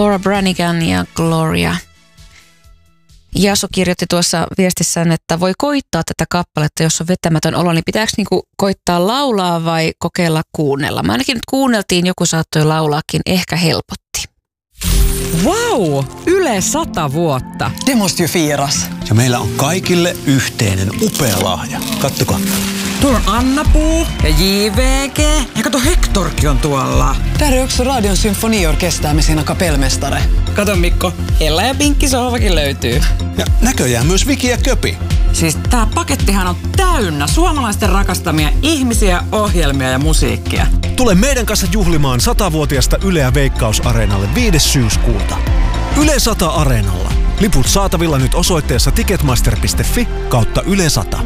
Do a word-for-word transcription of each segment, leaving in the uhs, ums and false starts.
Laura Branigan ja Gloria. Jasu kirjoitti tuossa viestissään, että voi koittaa tätä kappaletta, jos on vetämätön olo, niin pitääkö niinku koittaa laulaa vai kokeilla kuunnella? Mä ainakin nyt kuunneltiin, joku saattoi laulaakin, ehkä helpotti. Vau! Yle sata vuotta. Det måste ju firas. Ja meillä on kaikille yhteinen upea lahja. Kattokaa. Tuolla on Anna-Puu ja J V G. Ja kato, Hektorkin on tuolla. Där är också Radion symfoniorkester med sina kapellmästare. Kato Mikko, Ella ja Pinkki sohvakin löytyy. Ja näköjään myös Viki ja Köpi. Siis tää pakettihan on täynnä suomalaisten rakastamia ihmisiä, ohjelmia ja musiikkia. Tule meidän kanssa juhlimaan satavuotiaasta Yleä Veikkaus-areenalle viides syyskuuta. Yle sata Areenalla. Liput saatavilla nyt osoitteessa ticketmaster piste fi kautta Yle sata.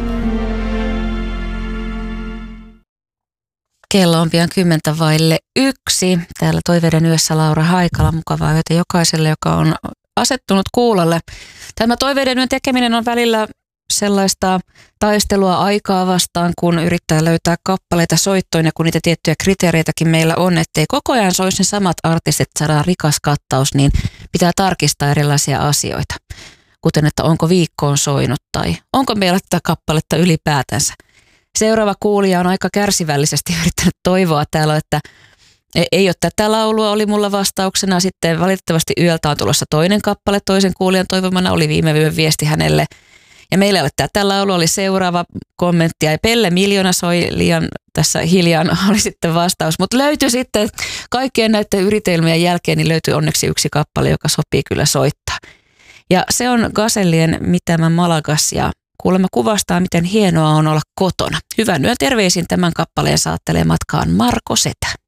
Kello on pian kymmentä vaille yksi. Täällä Toiveiden yössä Laura Haikala. Mukavaa yötä jokaiselle, joka on asettunut kuulolle. Tämä Toiveiden yön tekeminen on välillä sellaista taistelua aikaa vastaan, kun yrittää löytää kappaleita soittoon ja kun niitä tiettyjä kriteereitäkin meillä on, ettei koko ajan soisi ne samat artistit, saadaan rikas kattaus, niin pitää tarkistaa erilaisia asioita. Kuten, että onko viikkoon soinut tai onko meillä tätä kappaletta ylipäätänsä. Seuraava kuulija on aika kärsivällisesti yrittänyt toivoa täällä, että ei ole tätä laulua, oli mulla vastauksena. Sitten valitettavasti yöltä on tulossa toinen kappale toisen kuulijan toivomana, oli viime yön viesti hänelle. Ja meillä ei ole tätä laulua, oli seuraava kommentti. Ja Pelle Miljoona soi liian tässä hiljaan, oli sitten vastaus. Mutta löytyi sitten kaikkien näiden yritelmien jälkeen, niin löytyi onneksi yksi kappale, joka sopii kyllä soittaa. Ja se on Gazellien Mitämä Malagas ja kuulemma kuvastaa, miten hienoa on olla kotona. Hyvän yön terveisin tämän kappaleen saattelee matkaan Marko Setä.